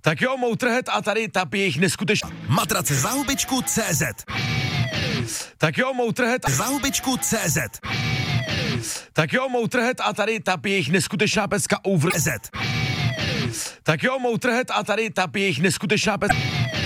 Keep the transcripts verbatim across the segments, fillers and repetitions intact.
Tak jo, Motorhead a tady ta jejich neskutečná Matrace za hubičku tečka cé zet. Tak jo, Motorhead Za hubičku tečka cé zet. Tak jo, Motorhead a tady ta jejich neskutečná pecka over Z. Tak jo, Motorhead a tady ta jejich neskutečná pecka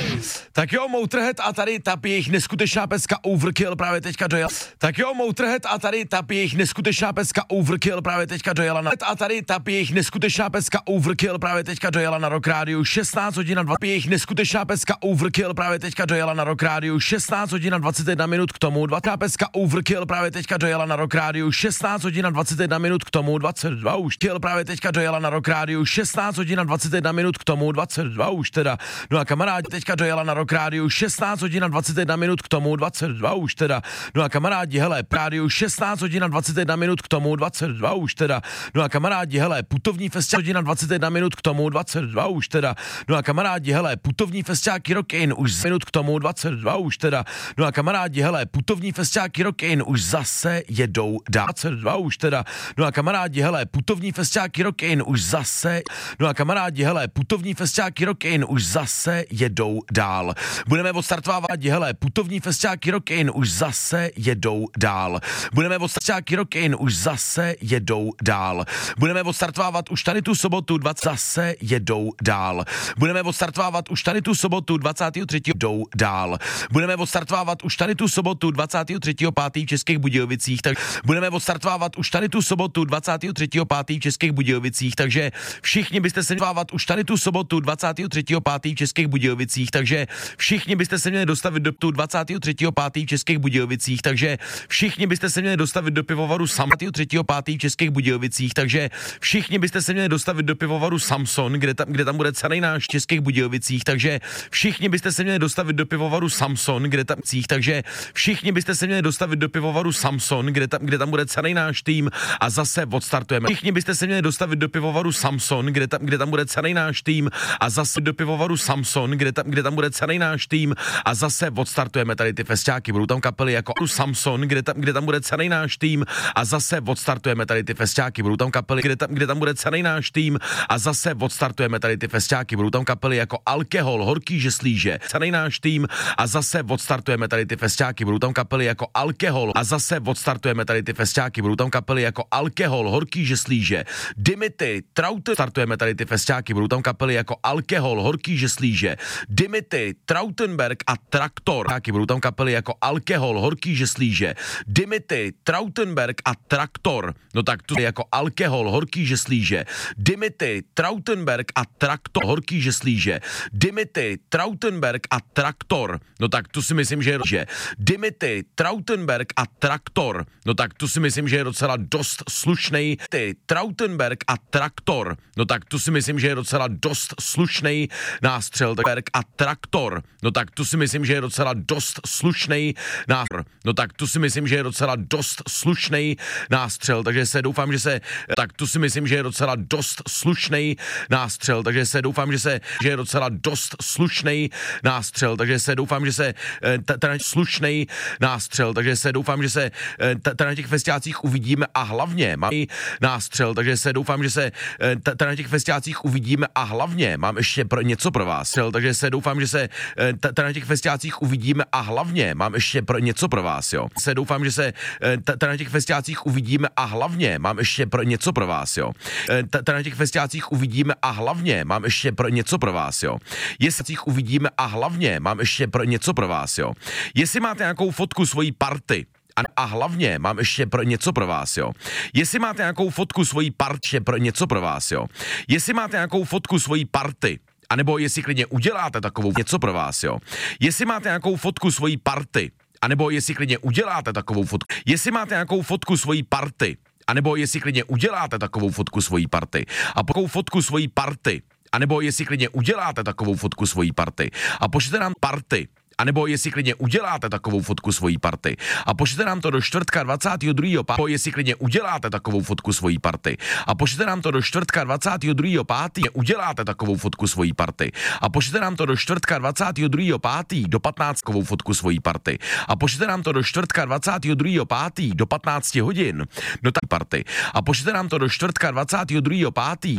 Tak jo, Motorhead a tady ta jejich neskutečná pecka Overkill právě teďka dojela. Tak jo, Motorhead a tady ta jejich neskutečná pecka Overkill právě teďka dojela na a tady ta jejich neskutečná pecka Overkill právě teďka dojela na Rock Radio šestnáct hodin a dva jejich neskutečná pecka Overkill právě teďka dojela na Rock Radio šestnáct hodin a dvacet jedna minut k tomu dvacet pecka Overkill právě teďka dojela na Rock Radio šestnáct hodin a dvacet jedna minut k tomu dvacet dva už kill právě teďka dojela na Rock Radio šestnáct hodin a dvacet jedna minut k tomu dvacet dva už teda. No a kamarádi teďka dojela na Rock Radio šestnáct hodin a dvacet jedna minut k tomu dvacet dva už teda. No a kamarádi, hele, rádio šestnáct hodin a dvacet jedna minut k tomu dvacet dva už teda. No a kamarádi, hele, putovní festiák hodin a dvacet jedna minut k tomu dvacet dva už teda. No a kamarádi, hele, putovní festiáky Rock In už z minut k tomu dvacet dva už teda. No a kamarádi, hele, putovní festiáky Rock In už zase jedou dál. dvacet dva už teda. No a kamarádi, hele, putovní festiáky Rock In už zase. No a kamarádi, hele, putovní festiáky Rock In už zase jedou dál. Budeme odstartovávat, hele, putovní festiáky Rock In už zase jedou dál. Budeme odstartovávat Rock In už zase jedou dál. Budeme odstartovávat už tady tu sobotu dvacet zase jedou dál. Budeme odstartovávat už tady tu sobotu dvacátého třetího jdou dál. Budeme odstartovávat už tady tu sobotu dvacátého třetího pátého v Českých Budějovicích, tak budeme odstartovávat už tady tu sobotu dvacátého třetího pátého v Českých Budějovicích, takže všichni byste se měli už tady tu sobotu dvacátého třetího pátého v Českých Budějovicích, takže všichni byste se měli dostavit do tu dvacátého třetího pátého v Českých Budějovicích, takže všichni byste se měli dostavit do pivovaru dvacátého třetího pátého v Českých Budějovicích, takže všichni byste se měli dostavit do pivovaru Samson, kde tam, kde tam bude celý náš v Českých Budějovicích, takže všichni byste se měli dostavit do pivovaru Samson, kde tam takže všichni byste se měli dostavit do pivovaru Samson, kde tam, kde tam bude celý náš tým a zase odstartujeme. Všichni byste se měli dostavit do pivovaru Samson, kde tam, kde tam bude celý náš tým a zase do pivovaru Samson, kde tam, kde tam bude celý náš tým a zase odstartujeme tady ty festiáky. Budou tam kapely jako Samson, kde tam, kde tam bude celý náš tým a zase odstartujeme tady ty festiáky. Budou tam kapely, kde tam, kde tam bude celý náš tým a zase odstartujeme tady ty festiáky. Budou tam kapely jako Alkohol, Horký žeslíže, celý náš tým a zase odstartujeme tady ty festiáky. Budou tam kapely jako Alkohol a zase odstartujeme tady ty festiáky. Budou tam kapely jako Alkohol, Horký žeslíže, Dimity, Trauter, startujeme tady ty festiáky. Budou tam kapely jako Alkohol, Horký žeslíže, Dimity, Trautenberg a Traktor. Budou tam kapely jako Alkohol, Horký žeslíže, Dimity, Trautenberg a Traktor. No tak tu je jako Alkohol, Horký žeslíže, Dimity, Trautenberg a Traktor, Horký žeslíže, Dimity, Trautenberg a Traktor. No tak tu si myslím, že je že Dimity, Trautenberg a Traktor. No tak tu si myslím, že je docela dost slušnej ty Trautenberg a Traktor. No tak tu si myslím, že je docela dost slušnej nástřel Berg a Traktor. No tak tu si myslím, že je docela dost slušnej nástřel. No tak tu si myslím, že je docela dost slušnej nástřel, takže se doufám, že se tak tu si myslím, že je docela dost slušnej nástřel, takže se doufám, že se že je docela dost slušnej nástřel, takže se doufám, že se ten slušnej nástřel, takže se doufám, že se tady na těch festiácích uvidíme a hlavně mám nástřel, takže se doufám, že se tady na těch festiácích uvidíme a hlavně mám ještě pro něco pro vás, takže se doufám, že se tady na těch festiácích uvidíme a hlavně mám ještě pro něco pro vás, jo. Se doufám, že se tady na těch festiácích uvidíme a hlavně mám ještě pro něco pro vás, jo. Tady na těch festiácích uvidíme a hlavně mám ještě pro něco pro vás, jo. Jestli uvidíme a hlavně mám ještě pro něco pro vás, jo. Jestli máte nějakou fotku svojí party, a hlavně mám ještě pro něco pro vás, jo. Jestli máte nějakou fotku svojí party, pro něco pro vás, jo. Jestli máte nějakou fotku svojí party, anebo jestli klidně uděláte takovou něco pro vás, jo. Jestli máte nějakou fotku svojí party, anebo jestli klidně uděláte takovou fotku. Jestli máte nějakou fotku svojí party, anebo jestli klidně uděláte takovou fotku svojí party. A takovou fotku svojí party, anebo jestli klidně uděláte takovou fotku svojí party. A pošlete nám party. A nebo jestli klidně uděláte takovou fotku svojí party a pošlete nám to do čtvrtka dvacátého druhého pátého jestli klidně uděláte takovou fotku svojí party a pošlete nám to do čtvrtka dvacátého druhého pátého uděláte takovou fotku svojí party a pošlete nám to do čtvrtka dvacátého druhého pátého do patnáct takovou fotku svojí party a pošlete nám to do čtvrtka dvacátého druhého pátého do patnáct hodin do tak party a pošlete nám to do čtvrtka dvacátého druhého pátého